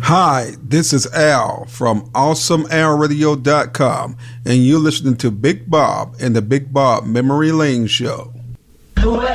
Hi, this is Al from AwesomeAlRadio.com, and you're listening to Big Bob and the Big Bob Memory Lane Show.